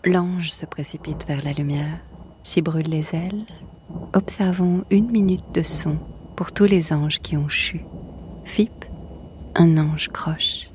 L'ange se précipite vers la lumière, s'y brûle les ailes. Observons 1 minute de son pour tous les anges qui ont chu. Fip, un ange croche.